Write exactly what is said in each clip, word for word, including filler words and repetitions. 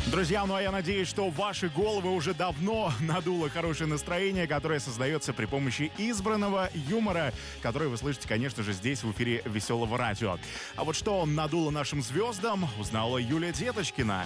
Друзья, ну а я надеюсь, что ваши головы уже давно надуло хорошее настроение, которое создается при помощи избранного юмора, который вы слышите, конечно же, здесь в эфире Веселого радио. А вот что надуло нашим звездам, узнала Юлия Деточкина.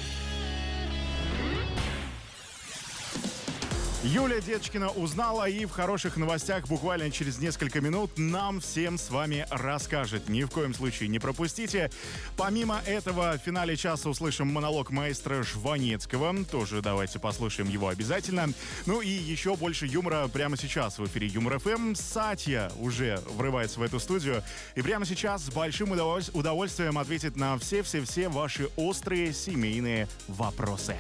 Юлия Деточкина узнала и в хороших новостях буквально через несколько минут нам всем с вами расскажет. Ни в коем случае не пропустите. Помимо этого, в финале часа услышим монолог маэстро Жванецкого. Тоже давайте послушаем его обязательно. Ну и еще больше юмора прямо сейчас в эфире Юмор эф эм. Сатья уже врывается в эту студию. И прямо сейчас с большим удоволь- удовольствием ответит на все-все-все ваши острые семейные вопросы.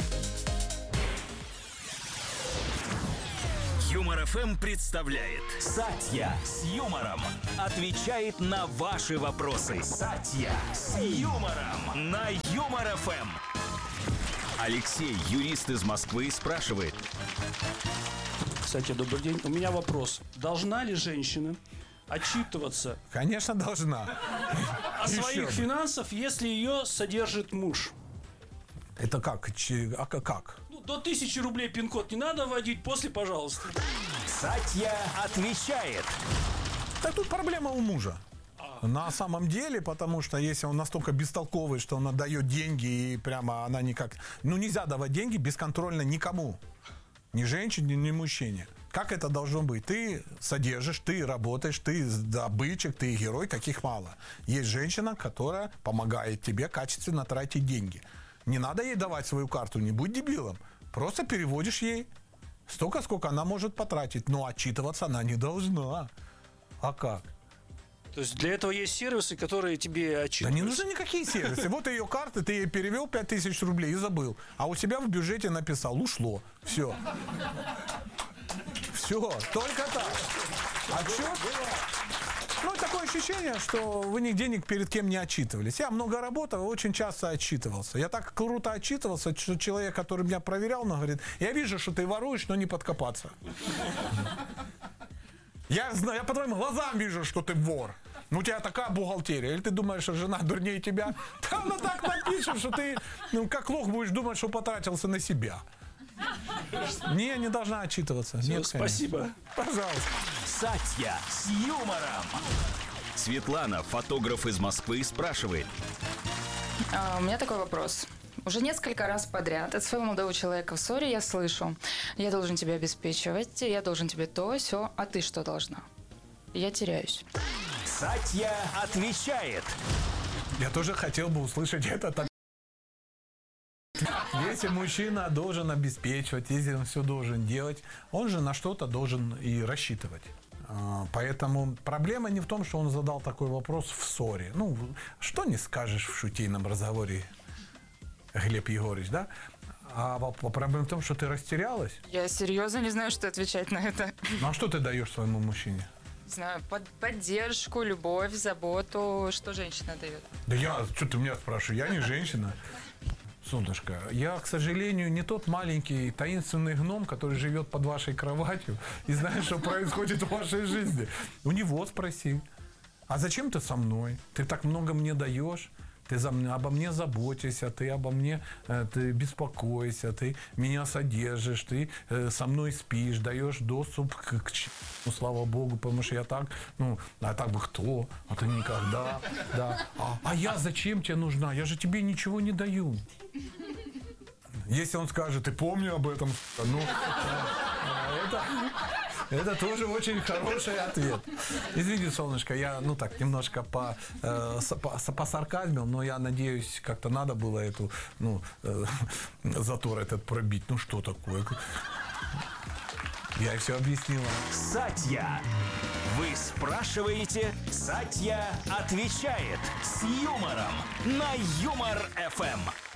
Юмор эф эм представляет Сатья с юмором отвечает на ваши вопросы. Сатья с юмором на Юмор эф эм. Алексей, юрист из Москвы, спрашивает. Кстати, добрый день. У меня вопрос. Должна ли женщина отчитываться, Конечно, должна. о своих финансах, если ее содержит муж? Это как? Че- А как- как? Ну, до тысячи рублей пин-код не надо вводить, после, пожалуйста. Сатья отвечает. Так тут проблема у мужа. На самом деле, потому что если он настолько бестолковый, что он отдает деньги и прямо она никак... Ну, нельзя давать деньги бесконтрольно никому. Ни женщине, ни мужчине. Как это должно быть? Ты содержишь, ты работаешь, ты добытчик, ты герой, каких мало. Есть женщина, которая помогает тебе качественно тратить деньги. Не надо ей давать свою карту, не будь дебилом. Просто переводишь ей столько, сколько она может потратить. Но отчитываться она не должна. А как? То есть для этого есть сервисы, которые тебе Да отчитывают. не нужны никакие сервисы. Вот ее карты, ты ей перевел пять тысяч рублей и забыл. А у себя в бюджете написал, ушло. Все. Все, только так. Отчет. Ну, такое ощущение, что вы нигде ни перед кем не отчитывались. Я много работал, очень часто отчитывался. Я так круто отчитывался, что человек, который меня проверял, он говорит, я вижу, что ты воруешь, но не подкопаться. Я знаю, я по твоим глазам вижу, что ты вор. Ну, у тебя такая бухгалтерия. Или ты думаешь, что жена дурнее тебя? Да она так напишет, что ты, ну, как лох будешь думать, что потратился на себя. Не, не должна отчитываться. Всё, Нет, спасибо. конечно. Пожалуйста. Сатья с юмором. Светлана, фотограф из Москвы, спрашивает. А, у меня такой вопрос. Уже несколько раз подряд от своего молодого человека в ссоре я слышу: я должен тебя обеспечивать, я должен тебе то, сё, а ты что должна? Я теряюсь. Сатья отвечает. Я тоже хотел бы услышать это так. Если мужчина должен обеспечивать, если он все должен делать, он же на что-то должен и рассчитывать. А, Поэтому проблема не в том, что он задал такой вопрос в ссоре. Ну, что не скажешь в шутейном разговоре, Глеб Егорович, да? А воп- проблема в том, что ты растерялась. Я серьезно не знаю, что отвечать на это. Ну, а что ты даешь своему мужчине? Не знаю, под, поддержку, любовь, заботу. Что женщина дает? Да я, что ты меня спрашиваешь, я не женщина. Солнышко, я, к сожалению, не тот маленький таинственный гном, который живет под вашей кроватью и знает, что происходит в вашей жизни. У него спроси. А зачем ты со мной? Ты так много мне даешь. Ты за мной, обо мне заботишься, ты обо мне э, ты беспокоишься, ты меня содержишь, ты э, со мной спишь, даешь доступ к, к ч- ну, слава богу, потому что я так, ну, а так бы кто? А ты никогда, да. А, а я зачем тебе нужна? Я же тебе ничего не даю. Если он скажет, ты помни об этом, ну, э, это... Это тоже очень хороший ответ. Извини, солнышко, я, ну так, немножко по, э, по, по сарказму, но я надеюсь, как-то надо было эту, ну, э, затор этот пробить. Ну, что такое? Я все объяснила. Сатья. Вы спрашиваете, Сатья отвечает с юмором на Юмор эф эм.